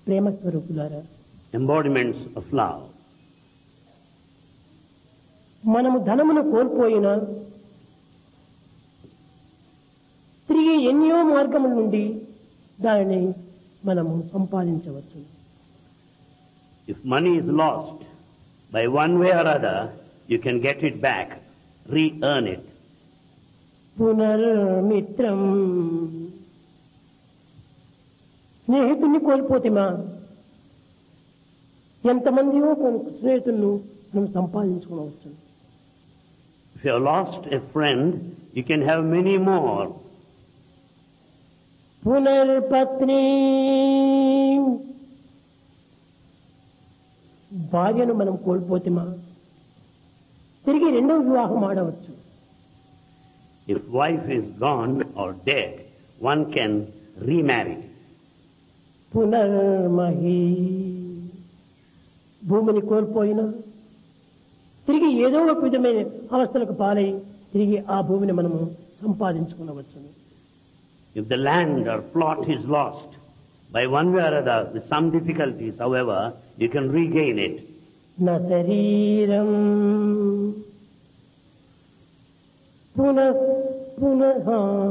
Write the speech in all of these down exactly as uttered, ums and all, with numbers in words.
ప్రేమ స్వరూపులారా, embodiments of love. మనము ధనమును కోల్పోయినా తిరిగి ఎన్నో మార్గముల నుండి దానిని మనము సంపాదించవచ్చు. If money is lost, by one way or other, you can get it back, re-earn it. పునర్మిత్రం, స్నేహితుని కోల్పోతేమా ఎంతమందియో స్నేహితులను మనం సంపాదించుకోవచ్చు. If you have lost a friend, you can have many more. పునర్పత్ని, భార్యను మనం కోల్పోతేమా తిరిగి రెండవ వివాహం ఆడవచ్చు. If wife is gone or dead, one can remarry. పునర్మహి, భూమిని కోల్పోయినా తిరిగి ఏదో ఒక విధమైన అవస్థలకు పాలై తిరిగి ఆ భూమిని మనము సంపాదించుకునవచ్చు. If the land or plot is lost, by one way or other, with some difficulties, however, you can regain it. నా శరీరం పునః పునః,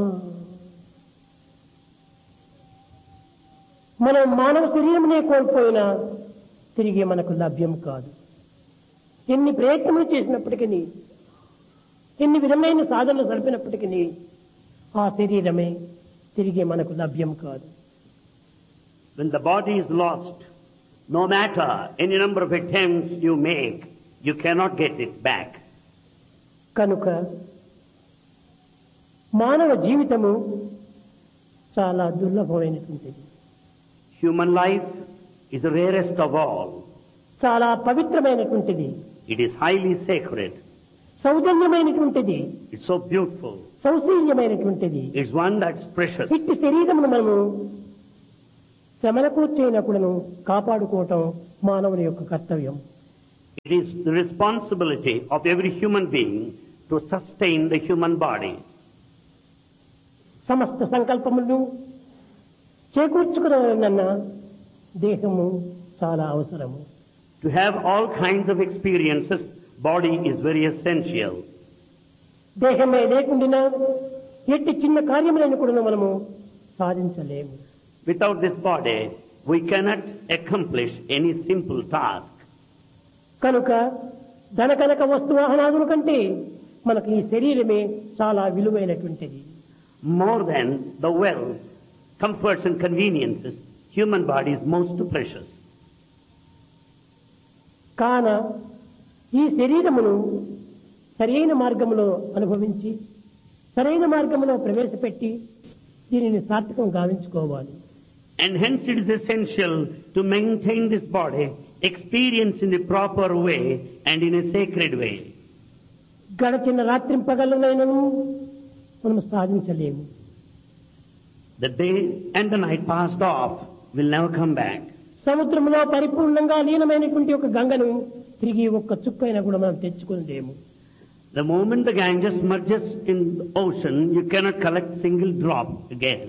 మనం మానవ శరీరమునే కోల్పోయినా తిరిగి మనకు లభ్యం కాదు. ఎన్ని ప్రయత్నములు చేసినప్పటికీ, ఎన్ని విధమైన సాధనలు జరిపినప్పటికీ ఆ శరీరమే తిరిగి మనకు లభ్యం కాదు. When the body is lost, no matter any number of attempts you make, you cannot get it back. కనుక మానవ జీవితము చాలా దుర్లభమైనటువంటిది. Human life is the rarest of all. చాలా పవిత్రమైనటువంటిది. It is highly sacred. సౌజన్యమైనటువంటిది. It's so beautiful. సౌశీల్యమైనటువంటిది. It's one that's precious. ఇట్టి శరీరమును మనము శ్రమలకు చేయనప్పుడును కాపాడుకోవటం మానవుని యొక్క కర్తవ్యం. It is the responsibility of every human being to sustain the human body. సమస్త సంకల్పములను చేకూర్చుకున్న దేహము చాలా అవసరము. To have all kinds of experiences, body is very essential. దేహమే లేకుండా ఎట్టి చిన్న కార్యములను కూడా మనము సాధించలేము. Without this body, we cannot accomplish any simple task. కనుక ధనకనక వస్తు వాహనాదుల కంటే మనకు ఈ శరీరమే చాలా విలువైనటువంటిది. More than the wealth, comforts and conveniences, human body is most precious. కాన ఈ శరీరమును సరైన మార్గంలో అనుభవించి సరైన మార్గంలో ప్రవేశపెట్టి దీనిని సార్థకం గావించుకోవాలి. And hence it is essential to maintain this body, experience in the proper way and in a sacred way. గడచిన రాత్రింపగలనైనను మనం సాధించలేము. The day and the night passed off will never come back. సముద్రంలో పరిపూర్ణంగా లీనమైనటువంటి ఒక గంగను తిరిగి ఒక్క చుక్కైనా కూడా మనం తెచ్చుకోలేము. The moment the Ganges merges in the ocean, you cannot collect single drop again.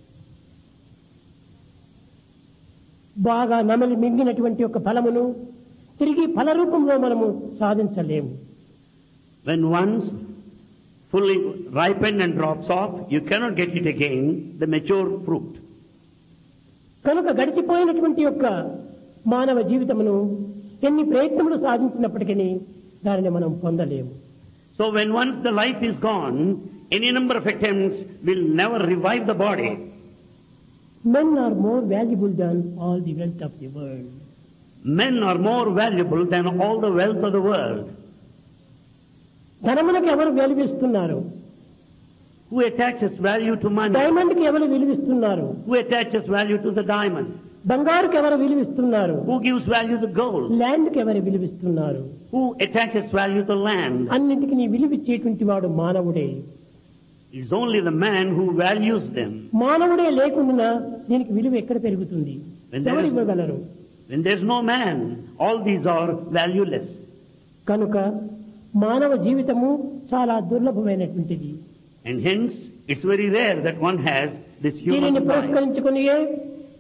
బాగా నమలి మింగినటువంటి ఒక ఫలమును తిరిగి ఫల రూపంలో మనము సాధించలేము. When once fully ripened and drops off, you cannot get it again, the mature fruit. కనుక గడిచిపోయినటువంటి యొక్క మానవ జీవితమును ఎన్ని ప్రయత్నములు సాధించినప్పటికీ దానిని మనం పొందలేము. So when once the life is gone, any number of attempts will never revive the body. Men are more valuable than all the wealth of the world. Men are more valuable than all the wealth of the world. ధనమునకు ఎవరు విలువిస్తున్నారు? Who attaches value to money? డైమండ్కి ఎవరు విలువిస్తున్నారు? Who attaches value to the diamond? బంగారుకి ఎవరు విలువిస్తున్నారు? Who gives value to gold? ల్యాండ్కి ఎవరు విలువిస్తున్నారు? Who attaches value to land? అన్నింటికి నీ విలువిచ్చేటువంటి వాడు మానవుడే. It is only the man who values them. మానవుడే లేకుండా దీనికి విలువ ఎక్కడ పెరుగుతుంది? ఎవరు ఇవ్వగలరు? When there is no man, all these are valueless. కనుక మానవ జీవితము చాలా దుర్లభమైనటువంటిది. And hence, it's very rare that one has this human దీనిని life. పురస్కరించుకుని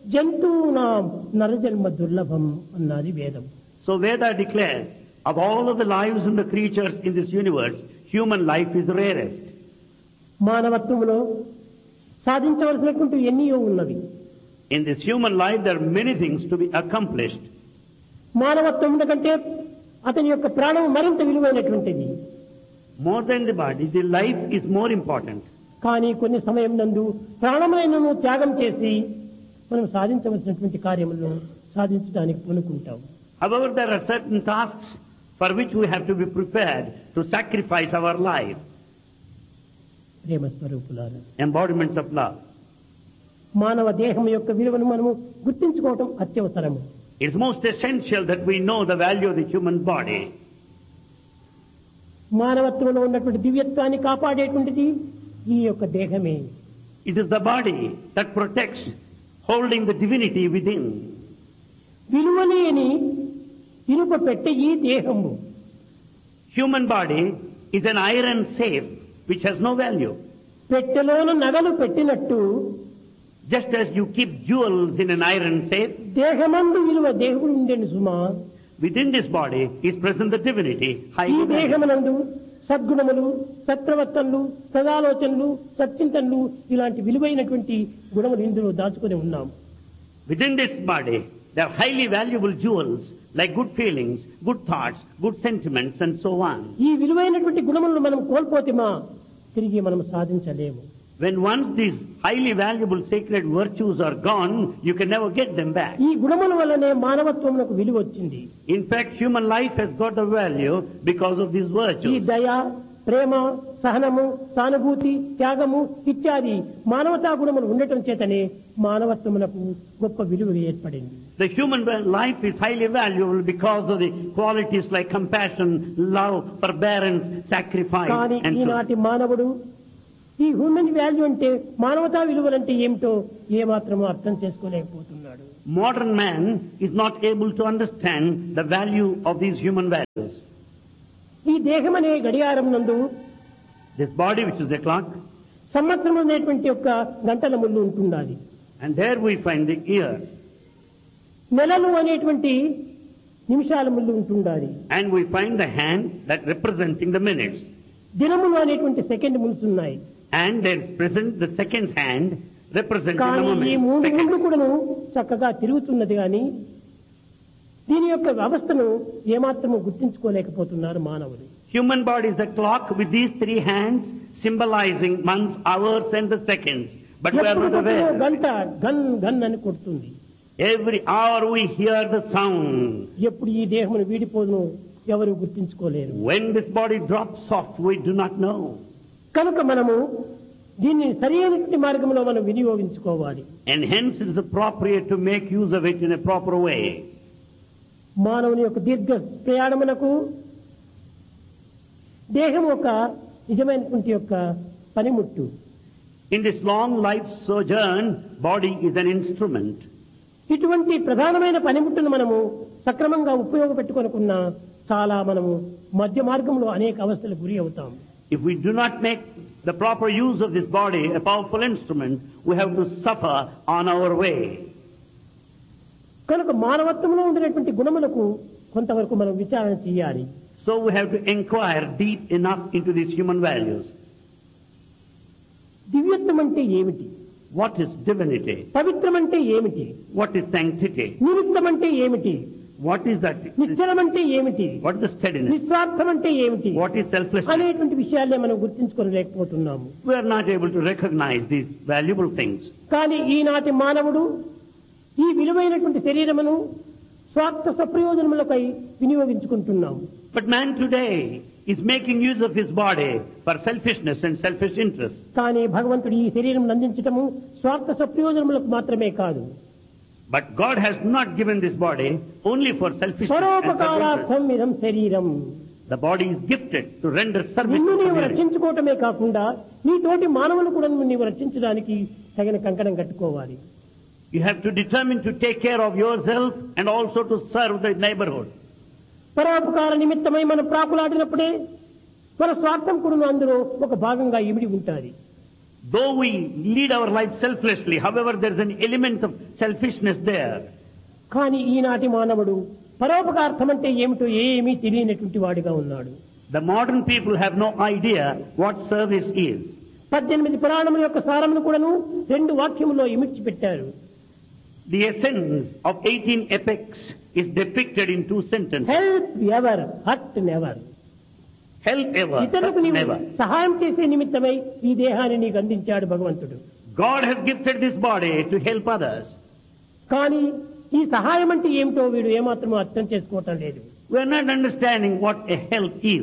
జంతువునాం నరజన్మ దుర్లభం అన్నది వేదం. So Veda declares, of all of the lives and the creatures in this universe, human life is rarest. మానవత్వంలో సాధించవలసినటువంటి ఎన్నో ఉన్నవి. In this human life there are many things to be accomplished. మానవత్వం కంటే అతని యొక్క ప్రాణం మరింత విలువైనటువంటిది. More than the body, the life is more important. కానీ కొన్ని సమయం నందు ప్రాణములను త్యాగం చేసి మనం సాధించవలసినటువంటి కార్యములను సాధించడానికి పూనుకుంటాం. However, there are certain tasks for which we have to be prepared to sacrifice our life. ప్రేమ స్వరూపులారా, Embodiments of love. మానవ దేహం యొక్క విలువను మనము గుర్తించుకోవటం అత్యవసరము. It is most essential that we know the value of the human body. మానవత్వంలో ఉన్నటువంటి దివ్యత్వాన్ని కాపాడేటువంటిది ఈ యొక్క దేహమే. It is the body that protects, holding the divinity within. విలువలేని ఇనుప పెట్టె ఈ దేహము. Human body is an iron safe which has no value. పెట్టెలోన నగలు పెట్టినట్టు Just as you keep jewels in an iron safe, దేహమందు విలువ దేవుడు ఉండేను సుమా. within this body is present the divinity, ఈ highly valued. దేహమునందు సద్గుణములు, సత్ప్రవర్తనలు, సదాలోచనలు, సచ్చింతనలు ఇలాంటి విలువైనటువంటి గుణములు ఇందులో దాచుకొని ఉన్నాం. Within this body, there are highly valuable jewels like good feelings, good thoughts, good sentiments and so on. ఈ విలువైనటువంటి గుణములను మనం కోల్పోతేమా తిరిగి మనం సాధించలేము. When once these highly valuable sacred virtues are gone, you can never get them back. ఈ గుణముల వల్లనే మానవత్వమునకు విలువ వచ్చింది. In fact, human life has got the value because of these ఈ virtues. దయ, ప్రేమ, సహనము, సానుభూతి, త్యాగము ఇత్యాది మానవతా గుణములు ఉండటం చేతనే మానవత్వమునకు గొప్ప విలువ ఏర్పడింది. The human life is highly valuable because of the qualities like compassion, love, forbearance, sacrifice కానీ and so on. ఈనాటి మానవుడు ఈ హ్యూమన్ వాల్యూ అంటే మానవతా విలువలంటే ఏమిటో ఏమాత్రమో అర్థం చేసుకోలేకపోతున్నాడు. Modern man is not able to understand the value of these human values. ఈ దేహం అనే గడియారం నందు This body, which is the clock, సంవత్సరం అనేటువంటి యొక్క గంటల ముందు ఉంటున్నది. and there we find the year, నెలలు అనేటువంటి నిమిషాల ముందు ఉంటున్నది. and we find the hand that representing the minutes, దినములు అనేటువంటి second ములుసున్నాయి. and there is present the second hand representing the కానీ ఈ moment. మూడు Second. ముందు కూడాను చక్కగా తిరుగుతున్నది కానీ దీని యొక్క వ్యవస్థను ఏమాత్రము గుర్తించుకోలేకపోతున్నారు మానవులు. Human body is a clock with these three hands symbolizing months, hours and the seconds. But we are ఎప్పుడు not కొట్టినా aware. గంట గన్ గన్ అని కొడుతుంది. Every hour we hear the sound. ఎప్పుడు ఈ దేహమును వీడిపోదును ఎవరు గుర్తించుకోలేరు. When this body drops off, we do not know. కనుక మనము దీన్ని సరైనటువంటి మార్గంలో మనం వినియోగించుకోవాలి. And hence it is appropriate to make use of it in a proper way. మానవుని యొక్క దీర్ఘ ప్రయాణమునకు దేహం ఒక నిజమైనటువంటి యొక్క పనిముట్టు. In this long life sojourn, body is an instrument. ఇటువంటి ప్రధానమైన పనిముట్టును మనము సక్రమంగా ఉపయోగపెట్టుకొనుకున్న చాలా మనము మధ్య మార్గంలో అనేక అవస్థలకు గురి అవుతాం. If we do not make the proper use of this body, a powerful instrument, we have to suffer on our way. కనుక మానవత్వంలో ఉండినటువంటి గుణములకు కొంతవరకు మనం విచారణ చేయాలి. So we have to inquire deep enough into these human values. దివ్యత్వం అంటే ఏమిటి? What is divinity? పవిత్రం అంటే ఏమిటి? What is sanctity? నిమిత్తం అంటే ఏమిటి? What is that? నిశ్చలం అంటే ఏమిటి? What is the steadiness? నిస్వార్థం అంటే ఏమిటి What is selflessness? అనేటువంటి విషయాలే మనం గుర్తించుకోలేకపోతున్నాము. We are not able to recognize these valuable things. కానీ ఈనాటి మానవుడు ఈ విలువైనటువంటి శరీరమును స్వార్థ సప్రయోజనములపై వినియోగించుకుంటున్నాము. But man today is making use of his body for selfishness and selfish interest. కానీ భగవంతుడు ఈ శరీరం అందించటము స్వార్థ సప్రయోజనములకు మాత్రమే కాదు. But God has not given this body only for selfishness and self-interest. పరోపకారార్థం ఇదం శరీరం. The body is gifted to render service నిన్ను to నీవు community. రక్షించుకోవటమే కాకుండా నీ తోటి మానవులు కూడా నీవు రక్షించడానికి తగిన కంకణం కట్టుకోవాలి. You have to determine to take care of yourself and also to serve the neighborhood. పరోపకార నిమిత్తమై మనం ప్రాకులాడినప్పుడే మన స్వార్థం కూడా అందులో ఒక భాగంగా ఇమిడి ఉంటుంది. Though we lead our life selflessly, however, there is an element of selfishness there. కానీ ఈనాటి మానవుడు పరోపకార్థం అంటే ఏమిటో ఏమీ తెలియనటువంటి వాడిగా ఉన్నాడు. The modern people have no idea what service is. పద్దెనిమిది పురాణముల యొక్క సారమును కూడాను రెండు వాక్యములో ఇమిడ్చి పెట్టారు. The essence of eighteen epics is depicted in two sentences. Help ever, hurt never. Help ever, ఇతరులకు hurt నీవు never. సహాయం చేసే నిమిత్తమై ఈ దేహాన్ని నీకు అందించాడు భగవంతుడు. God has gifted this body to help others. కానీ ఈ సహాయం అంటే ఏమిటో వీడు ఏమాత్రం అర్థం చేసుకోవటం లేదు. We are not understanding what a help is.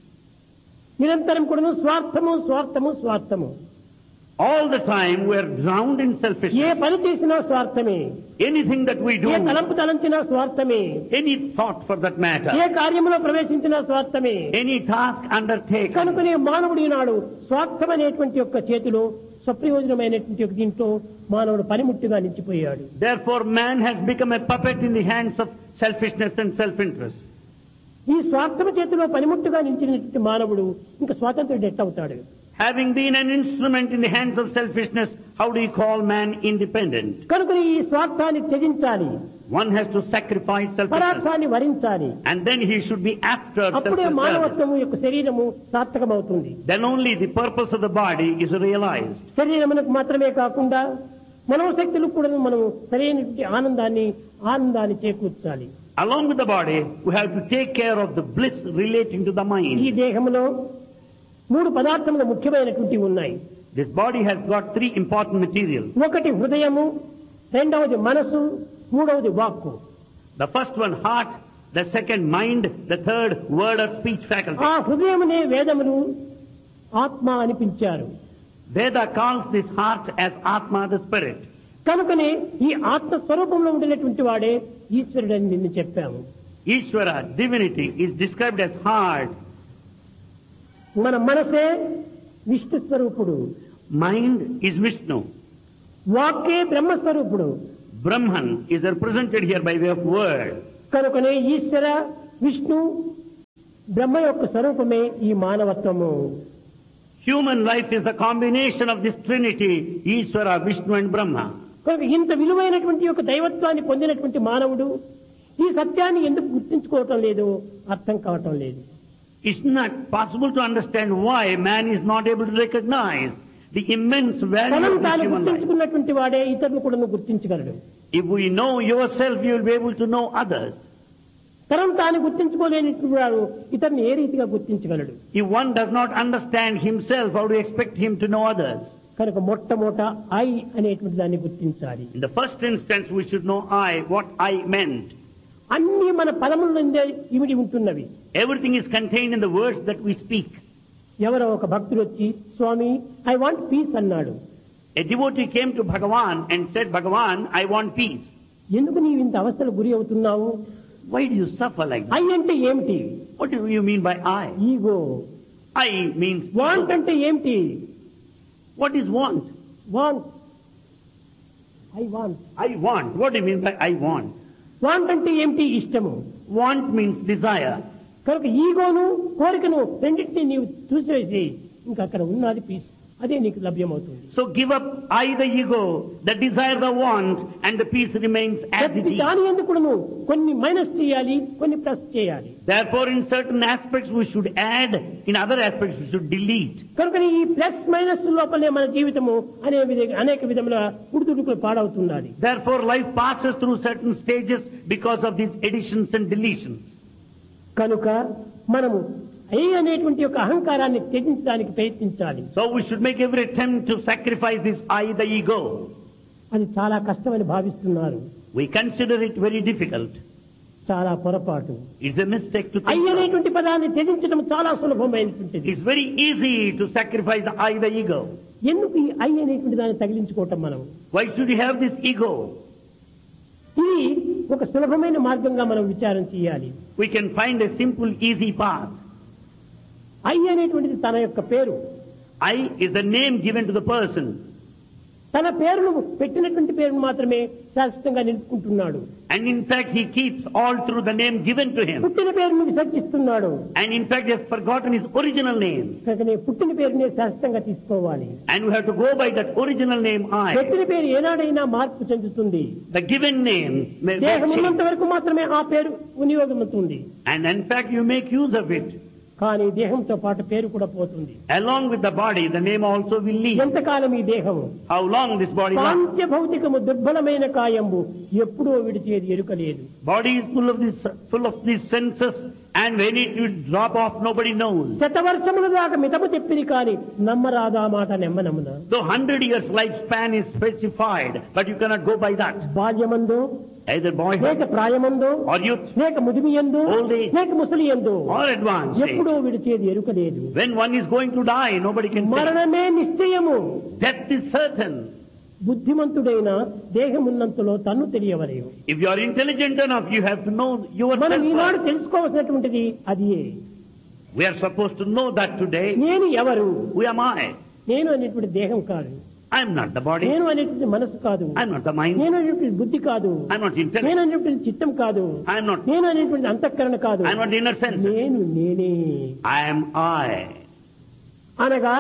నిరంతరం కూడాను స్వార్థము స్వార్థము స్వార్థము. All the time we are drowned in A selfishness. పని చేసినా స్వార్థమే, Anything that we do, ఏ తలంపు తలంచినా స్వార్థమే, any thought for that A matter, కార్యములో ప్రవేశించినా స్వార్థమే. any task undertaken. కనుకనే మానవుడు ఈనాడు స్వార్థం అనేటువంటి యొక్క చేతిలో స్వప్రయోజనమైనటువంటి యొక్క దీంట్లో మానవుడు పనిముట్టుగా నిలిచిపోయాడు. Therefore man has become a puppet in the hands of selfishness and self-interest. ఈ స్వార్థమ చేతిలో పనిముట్టుగా నిలిచినటువంటి మానవుడు ఇంకా స్వాతంత్రుడు ఎట్టవుతాడు? Having been an instrument in the hands of selfishness, how do you call man independent? కనుక ఈ స్వార్థాన్ని త్యజించాలి, One has to sacrifice selfishness. పరార్థాన్ని వరించాలి. And then he should be after అప్పుడే self-service. మానవత్వము యొక్క శరీరము సార్థకమవుతుంది. Then only the purpose of the body is realized. శరీరమునకు మాత్రమే కాకుండా మనోశక్తులకు కూడా మనం సరైనటువంటి ఆనందాన్ని ఆనందాన్ని చేకూర్చాలి. Along with the body, we have to take care of the bliss relating to the ఈ mind. దేహంలో మూడు పదార్థములు ముఖ్యమైనటువంటి ఉన్నాయి. This body has got three important materials. ఒకటి హృదయము, రెండవది మనసు, మూడవది వాక్కు. The first one, heart. The second, mind. The third, word or speech faculty. ఆ హృదయమునే వేదములు ఆత్మ అనిపించారు. Veda calls this heart as Atma, the spirit. కనుకనే ఈ ఆత్మ స్వరూపంలో ఉండినటువంటి వాడే ఈశ్వరుడని నిన్ను చెప్పాము. Ishvara, divinity, is described as heart. మన మనసే విష్ణు స్వరూపుడు, Mind is Vishnu. వాక్కే బ్రహ్మస్వరూపుడు. Brahman is represented here by way of word. కనుకనే ఈశ్వర విష్ణు బ్రహ్మ యొక్క స్వరూపమే ఈ మానవత్వము. Human life is a combination of this trinity, Ishvara, Vishnu and Brahma. కనుక ఇంత విలువైనటువంటి యొక్క దైవత్వాన్ని పొందినటువంటి మానవుడు ఈ సత్యాన్ని ఎందుకు గుర్తించుకోవటం లేదు, అర్థం కావటం లేదు. It's not possible to understand why man is not able to recognize the immense value తనను of this తాను human life. గుర్తించుకున్నటువంటి వాడే ఇతరులు కూడా గుర్తించగలడు. If we know yourself, you will be able to know others. తనను తాను గుర్తించుకోలేనటువంటి వాడు ఇతరుని ఏ రీతిగా గుర్తించగలడు? If one does not understand himself, how do you expect him to know others? కనుక మొట్టమొదట ఐ అనేటువంటి దాన్ని గుర్తించాలి. In the first instance, we should know I, what I meant. అన్ని మన పదముల నుండే ఇమిడి ఉంటున్నవి. Everything is contained in the words that we speak. ఎవరో ఒక భక్తుడు వచ్చి స్వామి ఐ వాంట్ పీస్ అన్నాడు. A devotee came to Bhagavan and said, Bhagavan, I want peace. ఎందుకు నీవు ఇంత అవస్థలు గురి అవుతున్నావు? Why do you suffer like I that? అంటే ఏమిటి? What do you mean by I? Ego. I means want ego. అంటే ఏమిటి? What is want? Want I want. I want. What do you mean by I want? Want అంటే ఏమిటి? ఇష్టము. Want means desire. కనుక ఈగోను కోరికను రెండింటినీ నీవు చూసేసి ఇంకా అక్కడ ఉన్నది పీస్, అదే నీకు లభ్యమవుతుంది. So give up I, the ego, the desire, the want, and the peace remains as it ప్రతి is. దాని ఎందుకు కూడాను కొన్ని మైనస్ చేయాలి, కొన్ని ప్లస్ చేయాలి. Therefore, in certain aspects we should add, in other aspects we should delete. కనుక ఈ ప్లస్ మైనస్ లోపలే మన జీవితము అనే విధ- అనేక విధముల ఉడుతుడుకులు పాడవుతున్నది. Therefore, life passes through certain stages because of these additions and deletions. కనుక మనము ఐ అనేటువంటి యొక్క అహంకారాన్ని త్యజించడానికి ప్రయత్నించాలి. So we should make every attempt to sacrifice this I, the ego. అది చాలా కష్టమని భావిస్తున్నారు. We consider it very difficult. చాలా పొరపాటు. It's a mistake to I think so. అనేటువంటి పదాన్ని త్యజించడం చాలా సులభమైనటువంటిది. It's very easy to sacrifice the I, the ego. ఎందుకు ఈ ఐ అనేటువంటి దాన్ని తగిలించుకోవటం మనం? Why should you have this ego? ఇది ఒక సులభమైన మార్గంగా మనం విచారం చేయాలి. We can find a simple, easy path. I అనేటువంటిది తన యొక్క పేరు. I is the name given to the person. తన పేరును పెట్టినటువంటి పేరును మాత్రమే శాశ్వతంగా నిలుపుకుంటున్నాడు. And in fact, he keeps all through the name given to him. పుట్టిన పేరును విసర్జిస్తున్నాడు. And in fact, he has forgotten his original name. కనుక పుట్టిన పేరునే శాశ్వతంగా తీసుకోవాలి. And we have to go by that original name I. పెట్టిన పేరు ఏనాడైనా మార్పు చెందుతుంది. The given name may be దేహం ఉన్నంత changed. వరకు మాత్రమే ఆ పేరు వినియోగమవుతుంది. And in fact, you make use of it. కానీ దేహంతో పాటు పేరు కూడా పోతుంది. Along with the body, the name also will leave. ఎంతకాలం ఈ దేహము How long this body lasts? పాంచ భౌతికము దుర్బలమైన కాయంబు ఎప్పుడో విడిచేది ఎరుకలేదు. Body is full of this, full of these senses, and when it will drop off, nobody knows. శతవర్షముల దాకా మితము చెప్పింది కానీ నమ్మరాదా మాట నెమ్మనమున. So hundred years lifespan is specified, but you cannot go by that. బాల్యమందు Either లేక boyhood ప్రాయమందు or youth లేక ముదిమియందు Old age. లేక ముసలియందు or advanced age. ఎప్పుడో విడిచేది ఎరుకలేదు. When one is going to die, nobody can say. మరణమే నిశ్చయము. Death is certain. బుద్ధిమంతుడైన దేహమున్నంతలో తన్ను తెలియవలేవు. If you are intelligent enough, you have to know మనం ఈనాడు yourself. తెలుసుకోవాల్సినటువంటిది అదియే. We are supposed to know that today. నేను ఎవరు? Who am I? నేను అనేటువంటి దేహం కాదు. I am not the body. నేను అనేటువంటి మనసు కాదు. I am not the mind. నేను అనేటువంటి బుద్ధి కాదు. I am not intellect. నేను అనేటువంటి చిత్తం కాదు. I am not. నేను అనేటువంటి అంతఃకరణ కాదు. I am not the inner sense. నేను నేనే I am I. అనగా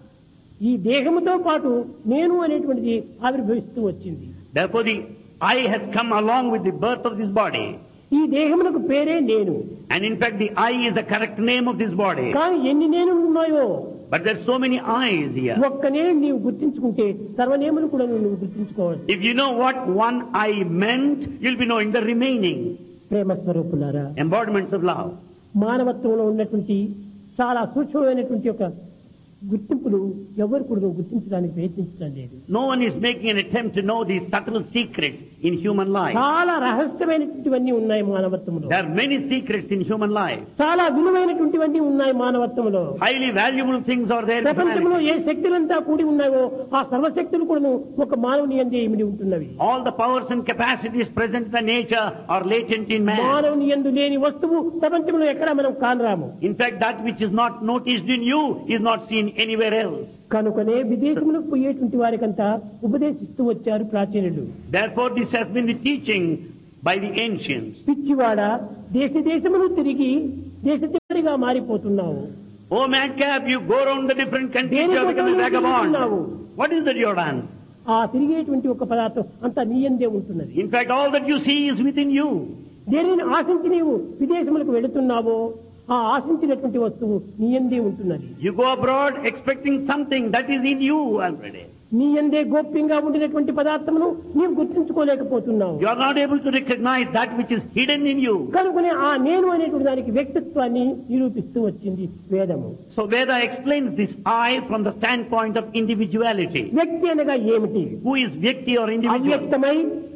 ఈ దేహముతో పాటు నేను అనేటువంటిది ఆవిర్భవిస్తూ వచ్చింది. Therefore, the I has come along with the birth of this body. ఈ దేహమునకు పేరే నేను. And in fact, the I is the correct name of this body. కానీ ఎన్ని నేను ఉన్నాయో But there are so many I's here. ఒక్క నేను నీవు గుర్తించుకుంటే సర్వనేములు కూడా నువ్వు గుర్తించుకోవచ్చు. If you know what one I meant, you'll be knowing the remaining ప్రేమ స్వరూపులారా, embodiments of love. మానవత్వంలో ఉన్నటువంటి చాలా సూక్ష్మమైనటువంటి ఒక గుర్తింపులు ఎవరు కూడా గుర్తించడానికి ప్రయత్నించడం లేదు. No one is making an attempt to know these subtle secrets in human life. చాలా రహస్యమైనటువంటివన్నీ ఉన్నాయి మానవత్వంలో. There are many secrets in human life. చాలా విలువైనటువంటివన్నీ ఉన్నాయి మానవత్వంలో. Highly valuable things are there in ప్రపంచంలో humanity. ఏ శక్తులంతా కూడి ఉన్నాయో ఆ సర్వశక్తులు కూడా ఒక మానవుని యందే ఇమిడి ఉంటున్నవి. All the powers and capacities present in the nature are latent in man. మానవుని యందు లేని వస్తువు ప్రపంచంలో ఎక్కడా మనం కానరాము. In fact, that which is not noticed in you is not seen anywhere else. కనుకనే విదేశములకు పోయేటువంటి వారికంతా ఉపదేశిస్తూ వచ్చారు ప్రాచీనులు. Therefore, this has been the teaching by the ancients. పిచ్చివాడ దేశ దేశములు తిరిగి దేశ చివరిగా మారిపోతున్నావు. Oh madcap, you go around the different countries, you have become a vagabond. What is that you have done? ఆ తిరిగేటువంటి ఒక పదార్థం అంతా నీ యందే ఉంటున్నది. In fact, all that you see is within you. దేనిని ఆశించి నీవు విదేశములకు వెళుతున్నావో ఆ ఆశించినటువంటి వస్తువు నీ యందే ఉంటున్నది. You go abroad expecting something that is in you already. నీ యందే గోప్యంగా ఉండినటువంటి పదార్థమును నీవు గుర్తించుకోలేకపోతున్నావు. You are not able to recognize that which is hidden in you. కనుకనే ఆ నేను అనేటువంటి దానికి వ్యక్తిత్వాన్ని నిరూపిస్తూ వచ్చింది వేదము. So Veda explains this I from the standpoint of individuality. వ్యక్తి అనగా ఏమిటి? Who is Vyakti or individual? అవ్యక్తమై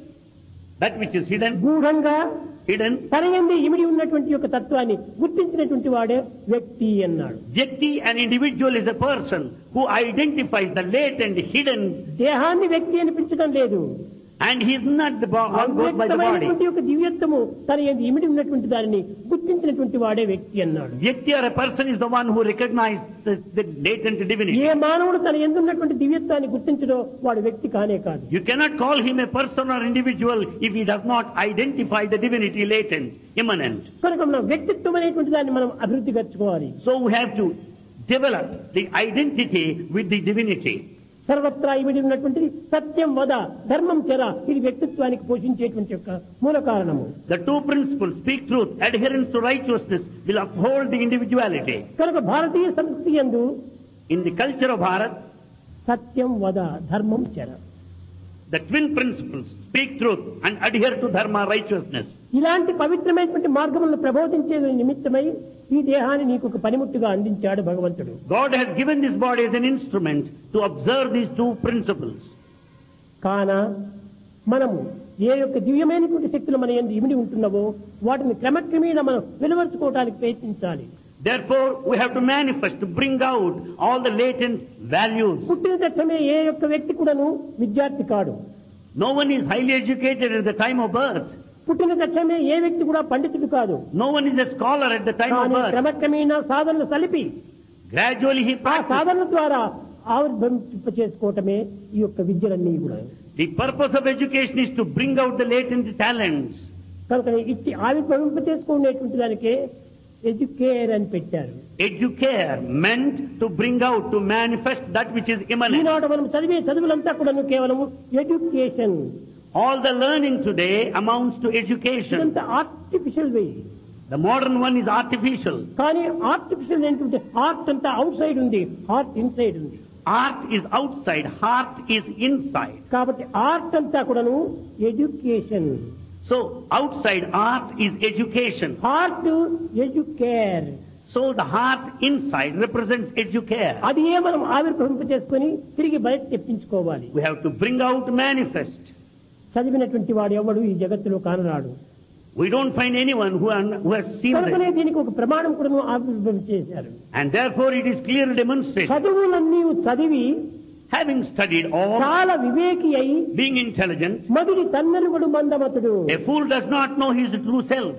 That which is hidden, గూఢంగా hidden. తన యందే ఇమిడి ఉన్నటువంటి యొక్క తత్వాన్ని గుర్తించినటువంటి వాడే వ్యక్తి అన్నాడు. Vyakti, an individual, is a person who identifies the latent, hidden, దేహాన్ని వ్యక్తి అనిపించడం లేదు. and he is not the bo- one goes by the body. అవ్యక్తమైనటువంటి యొక్క దివ్యత్వము తన యందు ఇమిడి ఉన్నటువంటి దానిని గుర్తించినటువంటి వాడే వ్యక్తి అన్నాడు. Vyakti or a person is the one who recognizes the, the latent divinity. ఏ మానవుడు తన యందు ఉన్నటువంటి దివ్యత్వాన్ని గుర్తించడో వాడు వ్యక్తి కానే కాదు. You cannot call him a person or individual if he does not identify the divinity latent, immanent. కనుక మనం వ్యక్తిత్వం అనేటువంటి దాన్ని మనం అభివృద్ధి పరచుకోవాలి. So we have to develop the identity with the divinity. సర్వత్రా ఇమిడి ఉన్నటువంటిది సత్యం వద ధర్మం చెర, ఇది వ్యక్తిత్వానికి పోషించేటువంటి యొక్క మూల కారణము. The two principles, speak truth, adherence to righteousness, will uphold the individuality. కనుక భారతీయ సంస్కృతి యందు In the culture of Bharat, సత్యం వద ధర్మం చెర, the twin principles, speak truth and adhere to dharma, righteousness. ఇలాంటి పవిత్రమైనటువంటి మార్గములను ప్రబోధించే నిమిత్తమై ఈ దేహాన్ని నీకు ఒక పనిముట్టుగా అందించాడు భగవంతుడు. God has given this body as an instrument to observe these two principles. కాన మనము ఏ యొక్క దివ్యమైనటువంటి శక్తులు మన యందు ఇమిడి ఉంటున్నావో వాటిని క్రమక్రమేణా మనం వెలువరుచుకోవడానికి ప్రయత్నించాలి. Therefore, we have to manifest, to bring out all the latent values. పుట్టిన తక్షణమే ఏ యొక్క వ్యక్తి కూడాను విద్యార్థి కాడు. No one is highly educated at the time of birth. పుట్టిన తక్షణమే ఏ వ్యక్తి కూడా పండితుడు కాదు. No one is a scholar at the time of కానీ birth. క్రమక్రమేణా సాధనలు సలిపి Gradually he ఆ practices. సాధన ద్వారా ఆవిర్భవింప చేసుకోవటమే ఈ యొక్క విద్యలన్నీ కూడా. The purpose of education is to bring out the latent talents. కనుక ఇట్టి ఆవిర్భవింప చేసుకునేటువంటి దానికే ఎడ్యుకేర్ అని పెట్టారు. Educare meant to bring out, to manifest that which is immanent. ఈనాడు మనం చదివే చదువులంతా కూడా కేవలం education. All the learning today amounts to education. ఇదంతా artificial way. The modern one is artificial. కానీ ఆర్టిఫిషియల్ ఏంటంటే ఆర్ట్ అంతా అవుట్ సైడ్ ఉంది, హార్ట్ ఇన్సైడ్ ఉంది. Art is outside, heart is inside. కాబట్టి ఆర్ట్ అంతా కూడాను education. So outside art is education. Heart educare. So the heart inside represents educare. అది ఏ మనం ఆవిర్భవింప చేసుకుని తిరిగి బయట తెప్పించుకోవాలి. We have to bring out, manifest. చదివినటువంటి వాడు ఎవడు ఈ జగత్తులో కానరాడు. We don't find anyone who, un, who has seen కనుకనే this. దీనికి ఒక ప్రమాణం కూడా ఆవిర్భవింప చేశారు. And therefore it is clearly demonstrated. చదువులన్నీ చదివి Having studied all, చాలా వివేకి అయి being intelligent, మదిని తన్నరుగుడు మందమతుడు. a fool does not know his true self.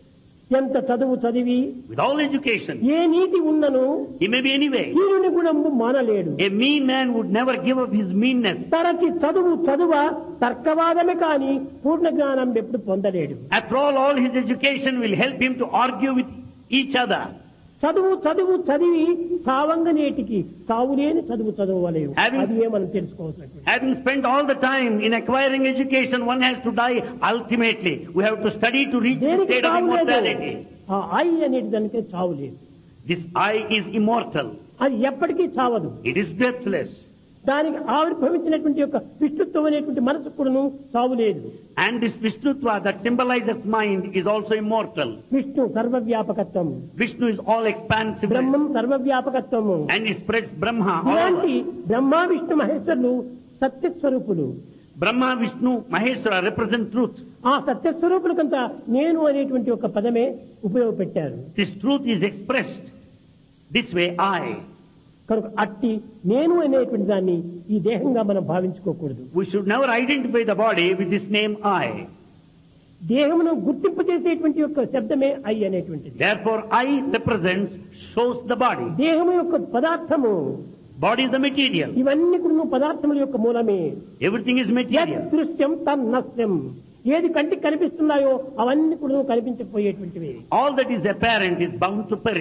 ఎంత చదువు చదివి With all education, ఏ నీతి ఉన్నను he may be anyway. హీనుని గుణము మానలేడు. A mean man would never give up his meanness. తరచి చదువు చదువ తర్కవాదమే కాని పూర్ణ జ్ఞానం ఎప్పుడు పొందలేడు. After all, all his education will help him to argue with each other. చదువు చదువు చదివి సావంగ నేటికి సావులేని చదువు చదవలేవు. అది ఏమని తెలుసుకోవచ్చు. Having spent all the time in acquiring education, one has to die ultimately. We have to study to reach the state of immortality. ఆ I అనేది దానికి చావు లేదు. This I is immortal. అది ఎప్పటికీ చావదు. It is deathless. దానికి ఆవిర్భవించినటువంటి యొక్క విష్ణుత్వం అనేటువంటి మనసు కూడాను చావు లేదు. And this Vishnutva that symbolizes mind is also immortal. Vishnu సర్వవ్యాపకత్వం. Vishnu is all expansive. Brahmam సర్వవ్యాపకత్వము. And it spreads Brahma all ఇలాంటి over. Brahma Vishnu మహేశ్వరులు సత్యస్వరూపులు. Brahma, Vishnu, Maheshwara represent truth. ఆ సత్యస్వరూపులకంతా నేను అనేటువంటి ఒక పదమే ఉపయోగపెట్టారు. This truth is expressed this way, I. కనుక అట్టి నేను అనేటువంటి దాన్ని ఈ దేహంగా మనం భావించుకోకూడదు. We should never identify the body with this name I. దేహమును గుర్తింపు చేసేటువంటి యొక్క శబ్దమే ఐ అనేటువంటిది. Therefore, I represents, shows the body. దేహము యొక్క పదార్థము. Body is the material. ఇవన్నీ కూడా పదార్థముల యొక్క మూలమే. Everything is material. దృశ్యం తన్నస్యం. ఏది కంటికి కనిపిస్తున్నాయో అవన్నీ కూడా కనిపించకపోయేటువంటివి. All that is apparent is bound to perish.